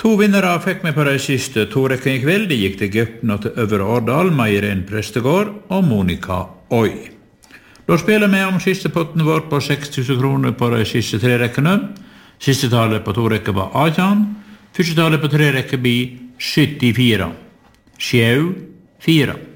To vinnere fikk med på de siste to rekkene I kveld. Det gikk til Gøpten og til Øvre Årdal, Meiren Prestegård og Monika Oi. Da spiller vi om siste potten vår på 6.000 kroner på de siste tre rekkene. Siste tallet på to rekker var 18. Første tallet på tre rekker blir 74. 7, 4.